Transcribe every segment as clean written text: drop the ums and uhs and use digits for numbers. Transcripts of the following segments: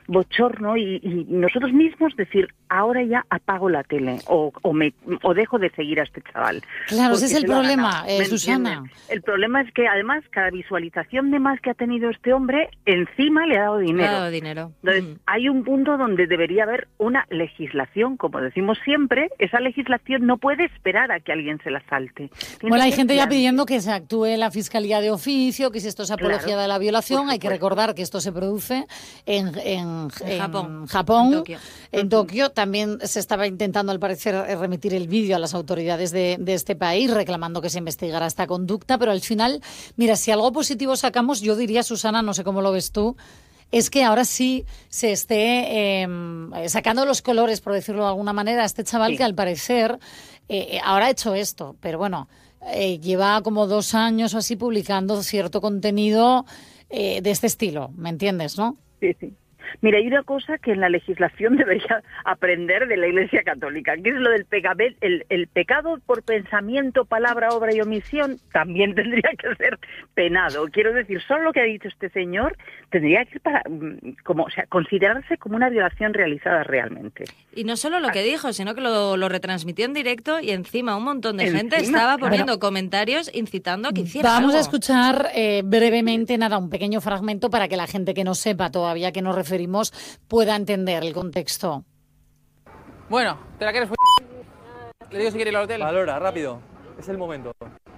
bochorno y nosotros mismos decir, ahora ya apago la tele o dejo de seguir a este chaval. Claro, ese es el problema, Susana. ¿Entiendes? El problema es que además cada visualización de más que ha tenido este hombre, encima le ha dado dinero. Entonces, hay un punto donde debería haber una legislación, como decimos siempre, esa legislación no puede esperar a que alguien se la salte. Bueno, hay gente ya pidiendo que se actúe la Fiscalía de Oficio, que si esto es apología de la violación, hay que recordar que esto se produce en Japón, en Tokio. También se estaba intentando, al parecer, remitir el vídeo a las autoridades de este país, reclamando que se investigara esta conducta, pero al final, mira, si algo positivo sacamos, yo diría, Susana, no sé cómo lo ves tú, es que ahora sí se esté sacando los colores, por decirlo de alguna manera, a este chaval que al parecer ahora ha hecho esto, pero bueno, lleva como 2 años o así publicando cierto contenido de este estilo, ¿me entiendes, no? Sí, sí. Mira, hay una cosa que en la legislación debería aprender de la Iglesia Católica, que es lo del el pecado por pensamiento, palabra, obra y omisión, también tendría que ser penado. Quiero decir, solo lo que ha dicho este señor tendría que considerarse como una violación realizada realmente. Y no solo lo que dijo, sino que lo retransmitió en directo y encima un montón de gente estaba poniendo comentarios incitando a que hiciera Vamos algo. a escuchar brevemente, un pequeño fragmento para que la gente que no sepa todavía que nos referimos pueda entender el contexto. Bueno, ¿te la quieres? Le digo si quiere ir al hotel. Valora, rápido. Es el momento.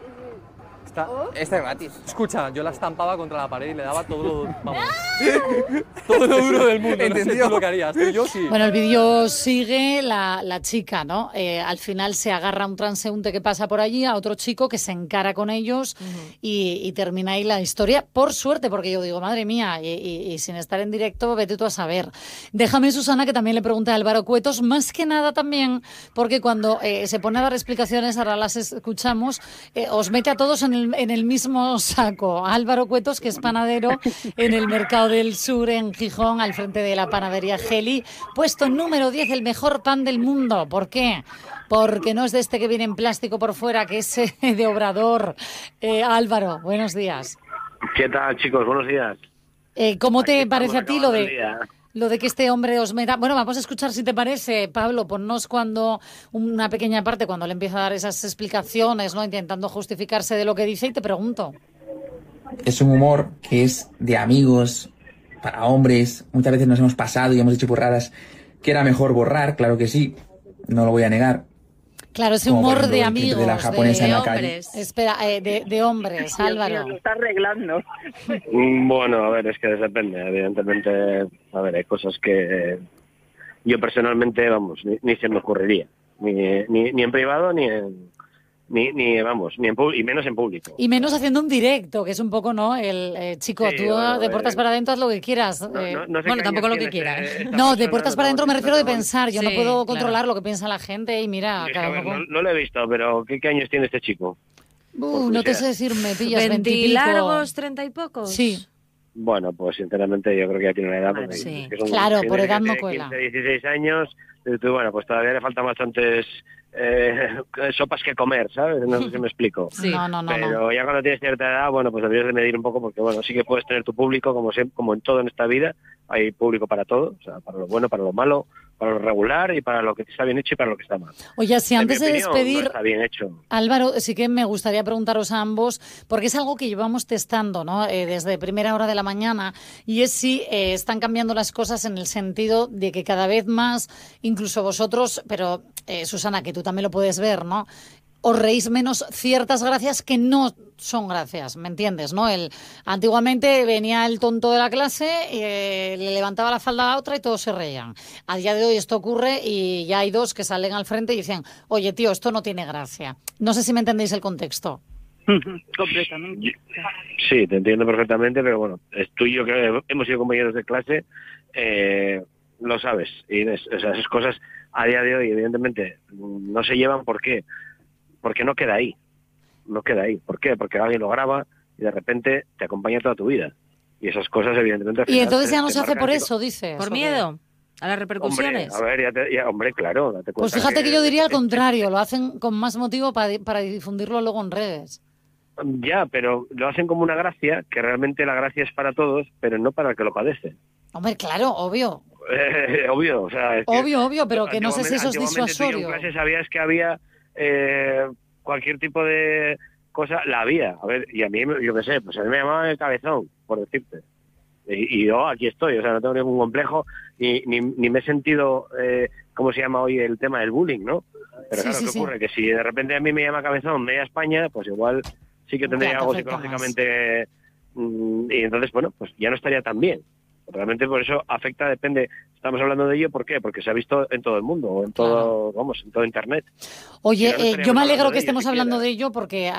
Esta es gratis. Escucha, yo la estampaba contra la pared y le daba todo, vamos, todo lo duro del mundo. No sé tú lo que harías, pero yo sí. Bueno, el vídeo sigue, la chica, ¿no? Al final se agarra a un transeúnte que pasa por allí, a otro chico que se encara con ellos y termina ahí la historia. Por suerte, porque yo digo, madre mía, y sin estar en directo, vete tú a saber. Déjame, Susana, que también le pregunte a Álvaro Cuetos, más que nada también, porque cuando se pone a dar explicaciones, ahora las escuchamos, os mete a todos en el mismo saco. Álvaro Cuetos, que es panadero en el Mercado del Sur, en Gijón, al frente de la panadería Geli. Puesto número 10, el mejor pan del mundo. ¿Por qué? Porque no es de este que viene en plástico por fuera, que es de Obrador. Álvaro, buenos días. ¿Qué tal, chicos? Buenos días. ¿Cómo te parece a ti lo de que este hombre os meta? Bueno, vamos a escuchar si te parece, Pablo, ponnos una pequeña parte cuando le empieza a dar esas explicaciones, ¿no? Intentando justificarse de lo que dice, y te pregunto. Es un humor que es de amigos, para hombres. Muchas veces nos hemos pasado y hemos dicho burradas que era mejor borrar, claro que sí, no lo voy a negar. Claro, ese humor ejemplo, de amigos, de la japonesa en la hombres. calle. Espera, de hombres, Álvaro. Lo está arreglando. Bueno, a ver, es que depende. Evidentemente, a ver, hay cosas que yo personalmente, vamos, ni se me ocurriría. Ni en privado, ni y menos en público. Y menos haciendo un directo, que es un poco, ¿no? Chico, Sí, tú bueno, de puertas para adentro haz lo que quieras. No sé bueno, tampoco lo que quieras. No, de puertas para adentro me refiero de pensar. Yo Sí, no puedo claro. controlar lo que piensa la gente y mira, Es que, cada a ver, uno... no lo he visto, pero ¿qué años tiene este chico? no te sé decir, me pillas 20 y pico. ¿Largos, 30 y pocos? Sí. Bueno, pues sinceramente yo creo que ya tiene una edad. Vale, porque sí. que son Claro, por gente edad que no tiene cuela. 15, 16 años, bueno, pues todavía le faltan bastantes sopas que comer, ¿sabes? No sé si me explico. Sí. No. Pero ya cuando tienes cierta edad, bueno, pues deberías de medir un poco, porque bueno, sí que puedes tener tu público, como en todo en esta vida, hay público para todo, o sea, para lo bueno, para lo malo, para lo regular y para lo que está bien hecho y para lo que está mal. Oye, si antes de despedir, no está bien hecho. Álvaro, sí que me gustaría preguntaros a ambos, porque es algo que llevamos testando, ¿no? Desde primera hora de la mañana, y es si están cambiando las cosas en el sentido de que cada vez más, incluso vosotros, pero Susana, que tú también lo puedes ver, ¿no? Os reís menos ciertas gracias que no son gracias, ¿me entiendes? ¿No? Antiguamente venía el tonto de la clase, le levantaba la falda a la otra y todos se reían. A día de hoy esto ocurre y ya hay 2 que salen al frente y dicen, oye, tío, esto no tiene gracia. No sé si me entendéis el contexto. Completamente. Sí, te entiendo perfectamente, pero bueno, tú y yo que hemos sido compañeros de clase, lo sabes. Y esas cosas a día de hoy, evidentemente, no se llevan. ¿Por qué? Porque no queda ahí. No queda ahí. ¿Por qué? Porque alguien lo graba y de repente te acompaña toda tu vida. Y esas cosas, evidentemente... Y entonces ya no se hace por eso, dices. ¿Por miedo? ¿A las repercusiones? Hombre, a ver, hombre, claro. Pues fíjate que yo diría al contrario, lo hacen con más motivo para difundirlo luego en redes. Ya, pero lo hacen como una gracia, que realmente la gracia es para todos, pero no para el que lo padece. Hombre, claro, obvio. Obvio, o sea... Es obvio, pero que no sé si eso es disuasorio. Tú en clase sabías que había cualquier tipo de cosa, la había. A ver, y a mí, yo qué sé, pues a mí me llamaban el cabezón, por decirte. Y yo aquí estoy, o sea, no tengo ningún complejo, ni me he sentido, ¿cómo se llama hoy el tema del bullying, no? Pero claro, ¿qué ocurre? Que si de repente a mí me llama cabezón media España, pues igual sí que tendría algo psicológicamente... y entonces, bueno, pues ya no estaría tan bien. Realmente por eso afecta, depende. Estamos hablando de ello, ¿por qué? Porque se ha visto en todo el mundo, en todo, en todo Internet. Oye, yo me alegro que estemos hablando de ello porque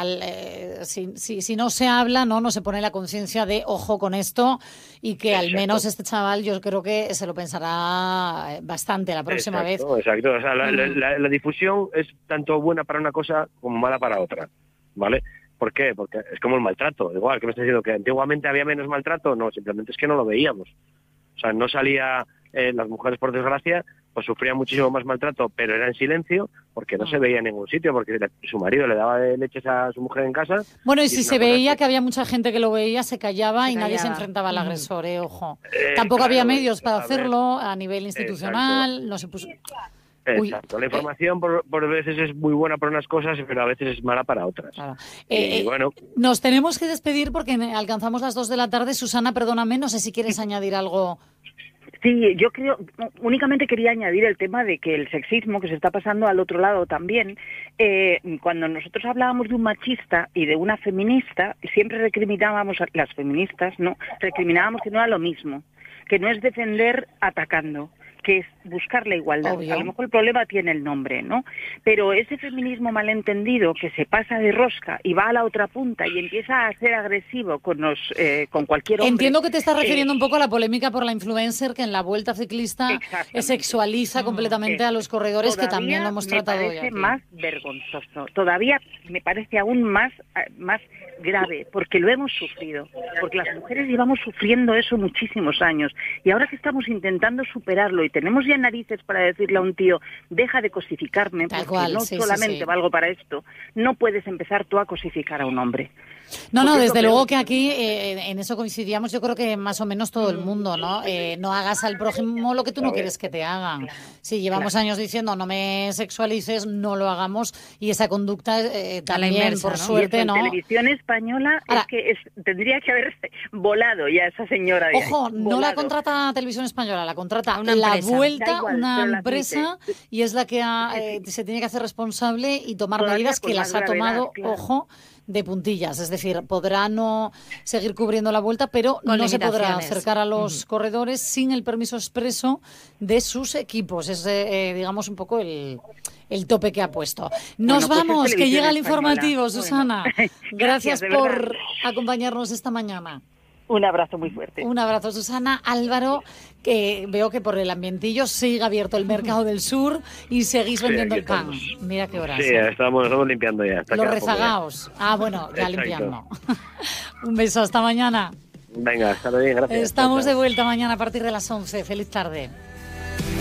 si no se habla, no se pone la conciencia de ojo con esto y que al menos este chaval yo creo que se lo pensará bastante la próxima vez. Exacto, o sea, la difusión es tanto buena para una cosa como mala para otra, ¿vale? ¿Por qué? Porque es como el maltrato. Igual, ¿qué me estás diciendo? ¿Que antiguamente había menos maltrato? No, simplemente es que no lo veíamos. O sea, no salía... las mujeres, por desgracia, pues sufrían muchísimo más maltrato, pero era en silencio, porque no se veía en ningún sitio, porque su marido le daba de leches a su mujer en casa. Bueno, y si se veía que había mucha gente que lo veía, se callaba y nadie se enfrentaba al agresor, ojo. Tampoco había medios para hacerlo a nivel institucional, no se puso... Exacto, la información por veces es muy buena para unas cosas, pero a veces es mala para otras. Claro. Y bueno, nos tenemos que despedir porque alcanzamos las 2 de la tarde. Susana, perdóname, no sé si quieres añadir algo. Sí, yo creo, únicamente quería añadir el tema de que el sexismo que se está pasando al otro lado también, cuando nosotros hablábamos de un machista y de una feminista, siempre recriminábamos, las feministas, ¿no? Recriminábamos que no era lo mismo, que no es defender atacando, que es buscar la igualdad. Obvio. A lo mejor el problema tiene el nombre, ¿no? Pero ese feminismo malentendido que se pasa de rosca y va a la otra punta y empieza a ser agresivo con cualquier hombre... Entiendo que te estás refiriendo un poco a la polémica por la influencer que en la Vuelta Ciclista sexualiza completamente a los corredores, que también lo hemos tratado hoy. Me parece más vergonzoso. Todavía me parece aún más grave, porque lo hemos sufrido. Porque las mujeres llevamos sufriendo eso muchísimos años. Y ahora que estamos intentando superarlo y tenemos ya narices para decirle a un tío, deja de cosificarme, porque solamente valgo para esto, no puedes empezar tú a cosificar a un hombre. No, desde luego que aquí en eso coincidíamos, yo creo que más o menos todo el mundo, ¿no? No hagas al prójimo lo que tú no quieres que te hagan. Si llevamos años diciendo no me sexualices, no lo hagamos, y esa conducta también, inmersa, por suerte, ¿no? La televisión española tendría que haber volado ya esa señora. Ojo, no la contrata Televisión Española, la contrata La Vuelta, una empresa, y es la que se tiene que hacer responsable y tomar medidas que las ha tomado, ojo, de puntillas, es decir, podrá no seguir cubriendo la Vuelta, pero no se podrá acercar a los corredores sin el permiso expreso de sus equipos. Es, digamos, un poco el tope que ha puesto. Nos vamos, que llega el informativo, Susana. Gracias por acompañarnos esta mañana. Un abrazo muy fuerte. Un abrazo, Susana. Álvaro, que veo que por el ambientillo sigue abierto el Mercado del Sur y seguís vendiendo el pan. Mira qué horas. Sí, estamos limpiando ya. Los rezagaos. Bueno, ya limpiando. Un beso, hasta mañana. Venga, hasta bien, gracias. Estamos de vuelta mañana a partir de las 11. Feliz tarde.